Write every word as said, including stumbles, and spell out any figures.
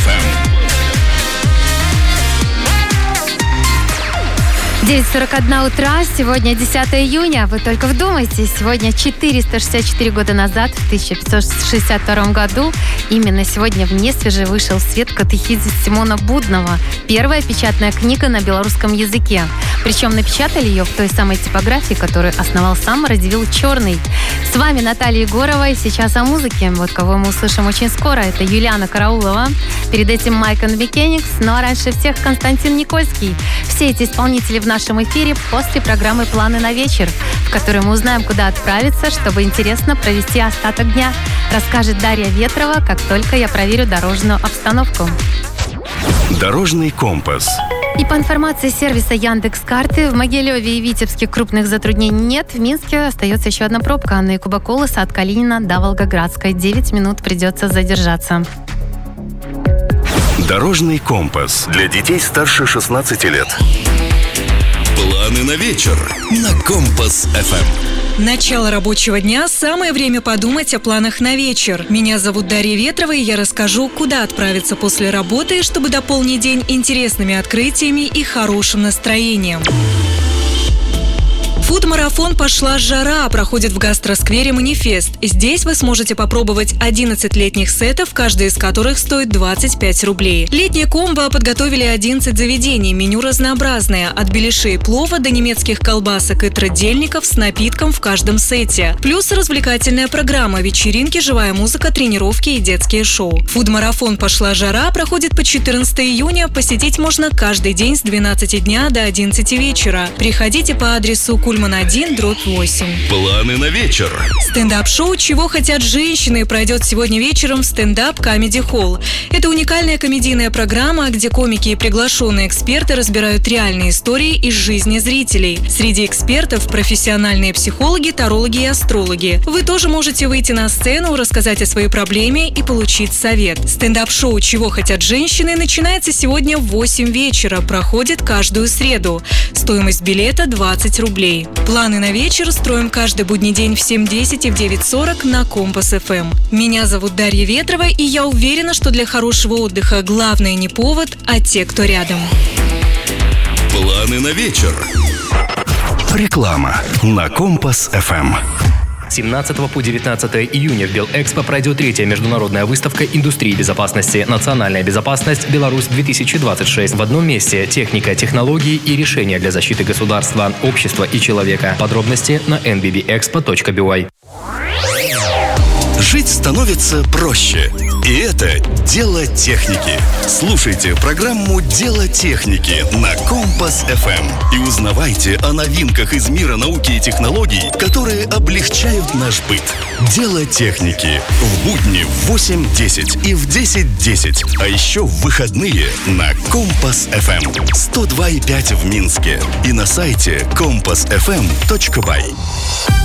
эф эм. девять сорок один утра, сегодня десятое июня. Вы только вдумайтесь, сегодня четыреста шестьдесят четыре года назад, в тысяча пятьсот шестьдесят втором году, именно сегодня в Несвеже вышел в свет катехизис Симона Будного, первая печатная книга на белорусском языке. Причем напечатали ее в той самой типографии, которую основал сам Радзивилл Черный. С вами Наталья Егорова, и сейчас о музыке. Вот кого мы услышим очень скоро. Это Юлиана Караулова, перед этим Майк энд Механикс, ну а раньше всех Константин Никольский. Все эти исполнители в нашем эфире после программы «Планы на вечер», в которой мы узнаем, куда отправиться, чтобы интересно провести остаток дня. Расскажет Дарья Ветрова, как только я проверю дорожную обстановку. Дорожный компас. И по информации сервиса Яндекс.Карты, в Могилеве и Витебске крупных затруднений нет. В Минске остается еще одна пробка на Якуба-Колоса от Калинина до Волгоградской. девять минут придется задержаться. Дорожный компас для детей старше шестнадцати лет. Планы на вечер на Компас эф эм. Начало рабочего дня – самое время подумать о планах на вечер. Меня зовут Дарья Ветрова, и я расскажу, куда отправиться после работы, чтобы дополнить день интересными открытиями и хорошим настроением. Фуд-марафон «Пошла жара» проходит в гастросквере «Манифест». Здесь вы сможете попробовать одиннадцать летних сетов, каждый из которых стоит двадцать пять рублей. Летнее комбо подготовили одиннадцать заведений. Меню разнообразное. От беляшей плова до немецких колбасок и трудельников с напитком в каждом сете. Плюс развлекательная программа, вечеринки, живая музыка, тренировки и детские шоу. Фуд-марафон «Пошла жара» проходит по четырнадцатого июня. Посетить можно каждый день с двенадцати дня до одиннадцати вечера. Приходите по адресу Кульман один, дробь восемь. Планы на вечер. Стендап-шоу «Чего хотят женщины» пройдет сегодня вечером в стендап Comedy Hall. Это уникальная комедийная программа, где комики и приглашенные эксперты разбирают реальные истории из жизни зрителей. Среди экспертов профессиональные психологи, тарологи и астрологи. Вы тоже можете выйти на сцену, рассказать о своей проблеме и получить совет. Стендап-шоу «Чего хотят женщины» начинается сегодня в восемь вечера, проходит каждую среду. Стоимость билета двадцать рублей. Планы на вечер строим каждый будний день в семь десять и в девять сорок на Компас эф эм. Меня зовут Дарья Ветрова, и я уверена, что для хорошего отдыха главное не повод, а те, кто рядом. Планы на вечер. Реклама на Компас эф эм. с семнадцатого по девятнадцатое июня в Белэкспо пройдет третья международная выставка индустрии безопасности «Национальная безопасность. Беларусь-две тысячи двадцать шесть». В одном месте техника, технологии и решения для защиты государства, общества и человека. Подробности на эн би би экспо точка би уай. Жить становится проще. И это «Дело техники». Слушайте программу «Дело техники» на Компас эф эм и узнавайте о новинках из мира науки и технологий, которые облегчают наш быт. «Дело техники» в будни в восемь десять и в десять десять, а еще в выходные на Компас эф эм сто два и пять в Минске и на сайте компас эф эм точка бай.